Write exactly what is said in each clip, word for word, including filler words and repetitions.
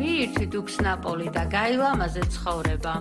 მიირთვით უქსნაპოლი და გაილამაზეთ ცხოვრება.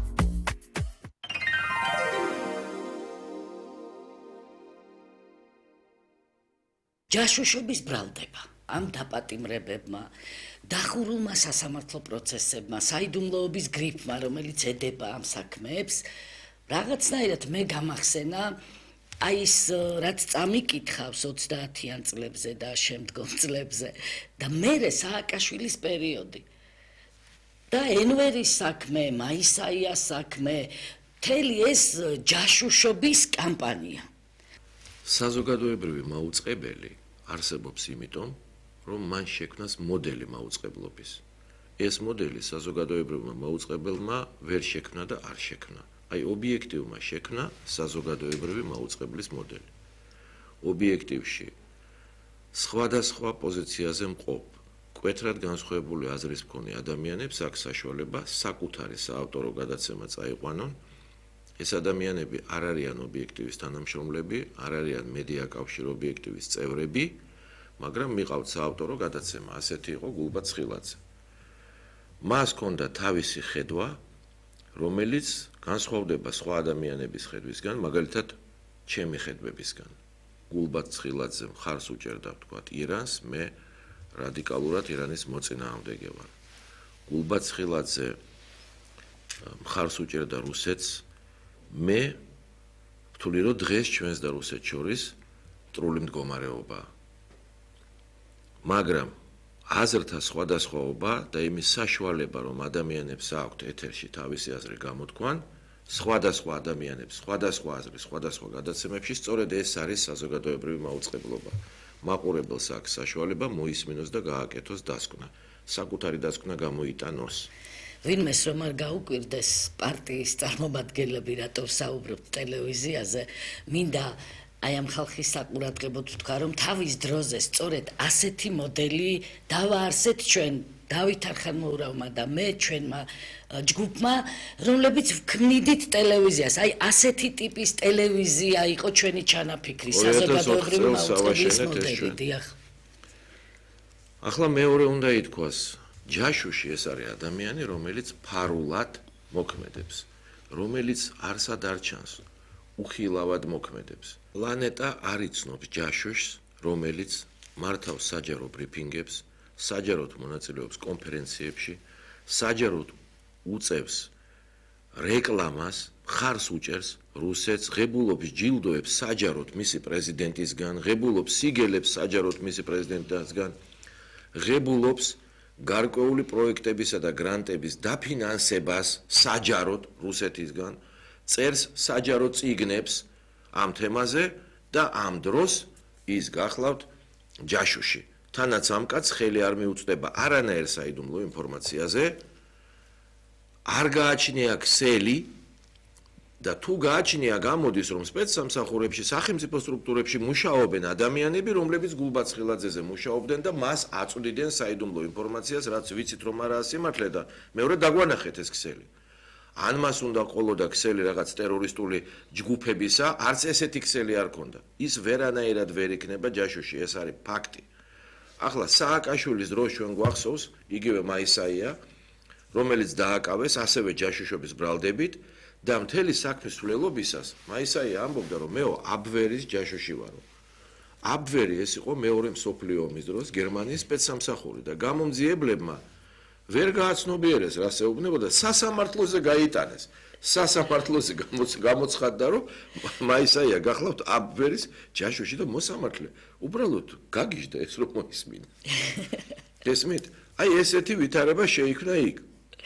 ჯაშუშობის ბრალდება ამ დაპატიმრებებმა, დახურულმა სასამართლო პროცესებმა, საიდუმლოების გრიფმა, რომელიც ედება ამ საქმეებს, რაღაცნაირად მე გამახსენა აი ის რაც წამიკითხავს ოცდაათიან წლებზე და შემდგომ წლებზე და მერე სააკაშვილის პერიოდი. და ენვერის საქმე, მაისაიას საქმე, მთელი ეს ჯაშუშობის კამპანია. საზოგადოებრივი მაუწყებელი არსებობს იმიტომ, რომ მან შექმნას მოდელი მაუწყებლობის. ეს მოდელი საზოგადოებრივმა მაუწყებელმა ვერ შექმნა და არ შექმნა. აი ობიექტივმა შექმნა საზოგადოებრივი მაუწყებლის მოდელი. ობიექტივში სხვადასხვა პოზიციაზე მყოფ, მკვეთრად განსხვავებული აზრის მქონე ადამიანებს აქვს საშუალება საკუთარი საავტორო გადაცემა წაიყვანონ. ეს ადამიანები არ არიან ობიექტივის თანამშრომლები, არ არიან მედია კავშირ ობიექტივის წევრები, მაგრამ მიყავთ საავტორო გადაცემა, ასეთი იყო გულბად ცხილაძე. მას ჰქონდა თავისი ხედვა, რომელიც განსხვავდება სხვა ადამიანების ხედვისგან, მაგალითად, ჩემი ხედვებისგან. გულბად ცხილაძე მხარს უჭერდა, ვთქვათ, ირანს, მე რადიკალურად ირანის მოწინააღმდეგე ვარ. გულბად ცხილაძე მხარს უჭერდა რუსეთს, მე ვთვლი, რომ დღეს ჩვენს და რუსეთს შორის მტრული მდგომარეობაა. მაგრამ აზრთა სხვადასხვაობა და იმის საშუალება, რომ ადამიანებს აქვთ ეთერში თავისი აზრი გამოთქვან, სხვადასხვა ადამიანებს, სხვადასხვა აზრი, სხვადასხვა გადაცემებში, სწორედ ეს არის საზოგადოებრივი მაუწყებლობა. მაყურებელს აქვს საშუალება მოისმინოს და გააკეთოს დასკვნა. საკუთარი დასკვნა გამოიტანოს. ვინმეს რომ არ გაუკვირდეს პარტიის წარმომადგენლები, რატო საუბრობთ ტელევიზიაზე, მინდა აი ამ ხალხის საყურადღებოდ ვთქვა, რომ თავის დროზე სწორედ ასეთი მოდელი დავაარსეთ ჩვენ დავით არხანმოურავმა და მე ჩვენმა ჯგუფმა, რომლებიც ვქმნიდით ტელევიზიას. აი ასეთი ტიპის ტელევიზია იყო ჩვენი ჩანაფიქრი, საზოგადოებრივი მაუწყებლის მოდელი. დიახ. ახლა მეორე უნდა ითქვას, ჯაშუში ეს არის ადამიანი, რომელიც ფარულად მოქმედებს, რომელიც არსად არ ჩანს, უხილავად მოქმედებს. პლანეტა არ იცნობს ჯაშუშს, რომელიც მართავს საჯარო ბრიფინგებს, საჯაროდ მონაწილეობს კონფერენციებში, საჯაროდ უწევს რეკლამას, მხარს უჭერს რუსეთს, ღებულობს ჯილდოებს საჯაროდ მისი პრეზიდენტისგან, ღებულობს სიგელებს საჯაროდ მისი პრეზიდენტისგან, ღებულობს გარკვეული პროექტებისა და გრანტების დაფინანსებას საჯაროდ რუსეთისგან, წერს საჯარო წიგნებს ამ თემაზე და ამ დროს ის გახლავთ ჯაშუში. თანაც ამ კაცს ხელი არ მიუწვდება არანაირ საიდუმლო ინფორმაციაზე, არ გააჩნია ქსელი და თუ გააჩნია, გამოდის, რომ სპეცსამსახურებში, სახელმწიფო სტრუქტურებში მუშაობენ ადამიანები, რომლებიც გულბად ცხილაძეზე მუშაობდნენ და მას აწვდიდნენ საიდუმლო ინფორმაციას, რაც ვიცით რომ არაა სიმართლე და მეორე დაგვანახეთ ეს ქსელი. ან მას უნდა ყოლოდა ქსელი რაღაც ტერორისტული ჯგუფებისა, არც ესეთი ქსელი არ ქონდა. ის ვერანაირად ვერ იქნება ჯაშუში, ეს არის ფაქტი. ახლა სააკაშვილის დროს ჩვენ გვახსოვს იგივე მაისაია, რომელიც დააკავეს ასევე ჯაშუშობის ბრალდებით და მთელი საქმის სრულობისას მაისაია ამბობდა, რომ მეო აბვერის ჯაშუში ვარო. აბვერი ეს იყო მეორე მსოფლიო ომის დროს გერმანიის სპეცსამსახური და გამომძიებლებმა ვერ გააცნობიერეს რას ეუბნებოდა, სასამართლოზე გაიტანეს. სასამართლოზე გამოცხადდა, რომ მაისაია გახლავთ აბვერის ჯაშუში და მოსამართლე. უბრალოდ გაგიჟდა ეს რომ მოისმინა. ესმით? აი ესეთი ვითარება შეიქმნა იქ.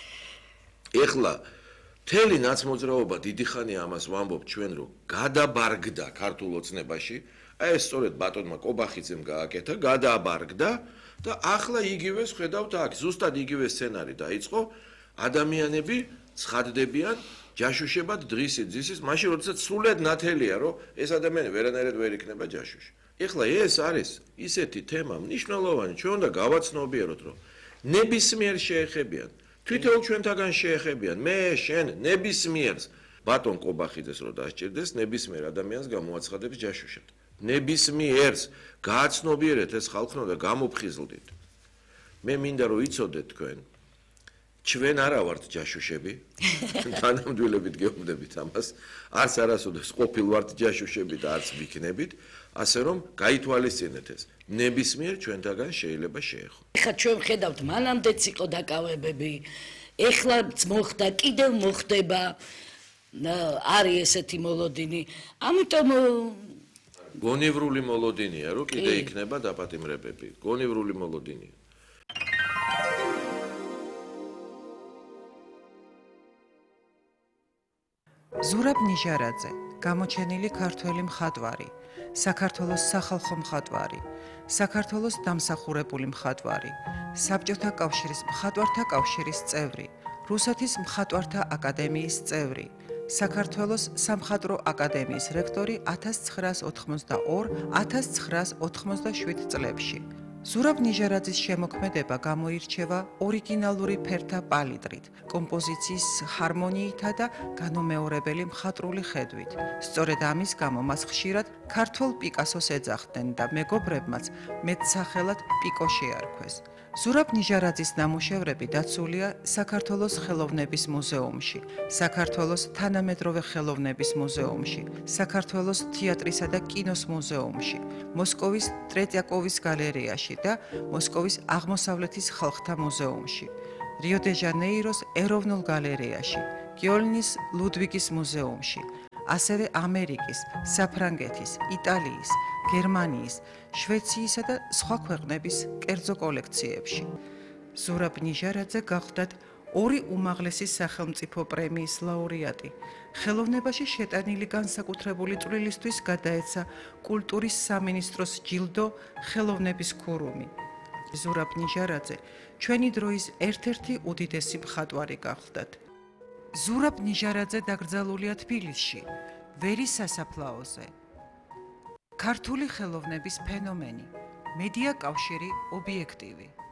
ეხლა მთელი ნაცმოძრაობა დიდი ხანია ამას ვამბობ ჩვენ, რომ გადაბარგდა ქართულ ოცნებაში, აი ეს სწორედ ბატონმა კობახიძემ გააკეთა, გადაბარგდა და ახლა იგივე ხედავთ აქ, ზუსტად იგივე სცენარი დაიწყო, ადამიანები ცხადდებიან ჯაშუშებად დღისით ძისის, მაშინ როდესაც სრულად ნათელია, რომ ეს ადამიანი ვერანაირად ვერ იქნება ჯაშუში. ეხლა ეს არის ისეთი თემა მნიშვნელოვანი, ჩვენ უნდა გავაცნობიეროთ, რომ ნებისმიერ შეეხებიან, თვითონ ჩვენთაგან შეეხებიან, მე, შენ, ნებისმიერს, ბატონ კობახიძეს რო დასჭირდეს, ნებისმიერ ადამიანს გამოაცხადებს ჯაშუშად. ნებისმიერს გააცნობიერეთ ეს ხალხო და გამოფხიზლდით. მე მინდა რომ იცოდეთ თქვენ, ჩვენ არა ვართ ჯაშუშები. თანამდვილებით გეუბნებით ამას. არც არასოდეს ყოფილ ვართ ჯაშუშები და არც ვიქნებით, ასე რომ გაითვალისწინეთ ეს. ნებისმიერ ჩვენთაგან შეიძლება შეეხო. ეხლა ჩვენ ხედავთ მანამდეც იყო დაკავებები. ეხლაც მოხდა, კიდევ მოხდება. არის ესეთი მოლოდინი. ამიტომ გონივრული მოლოდინია, რომ კიდე იქნება დაპატიმრებები. გონივრული მოლოდინია. ზურაბ ნიჟარაძე, გამოჩენილი ქართველი მხატვარი, საქართველოს სახალხო მხატვარი, საქართველოს დამსახურებული მხატვარი, საბჭოთა კავშირის მხატვართა კავშირის წევრი, რუსეთის მხატვართა აკადემიის წევრი, საქართველოს სამხატვრო აკადემიის რექტორი ათას ცხრაას ოთხმოცდაორ - ათას ცხრაას ოთხმოცდაშვიდ წლებში. ზურაბ ნიჟარაძის შემოქმედება გამოირჩევა ორიგინალური ფერთა პალიტრით, კომპოზიციის ჰარმონიითა და განუმეორებელი მხატვრული ხედვით. სწორედ ამის გამო მას ხშირად ქართველ პიკასოს ეძახდნენ და მეგობრებმაც მეტსახელად პიკო შეარქვეს. ზურაბ ნიჟარაძის ნამუშევრები დაცულია საქართველოს ხელოვნების მუზეუმში, საქართველოს თანამედროვე ხელოვნების მუზეუმში, საქართველოს თეატრისა და კინოს მუზეუმში, მოსკოვის ტრეტიაკოვის გალერეაში და მოსკოვის აღმოსავლეთის ხალხთა მუზეუმში, რიო-დე-ჟანეიროს ეროვნულ გალერეაში, კიოლნის ლუდვიგის მუზეუმში, ასევე ამერიკის, საფრანგეთის, იტალიის, გერმანიის, შვეციისა და სხვა ქვეყნების კერძო კოლექციებში. ზურაბ ნიჟარაძე გახლდათ ორი უმაღლესი სახელმწიფო პრემიის ლაურეატი. ხელოვნებაში შეტანილი განსაკუთრებული წვლილისთვის გადაეცა კულტურის სამინისტროს ჯილდო ხელოვნების ქურუმი. ზურაბ ნიჟარაძე ჩვენი დროის ერთ-ერთი უდიდესი მხატვარი გახლდათ. ზურაბ ნიჟარაძე დაკრძალულია თბილისში, ვერის სასაფლაოზე. ქართული ხელოვნების ფენომენი, მედია კავშირი ობიექტივი.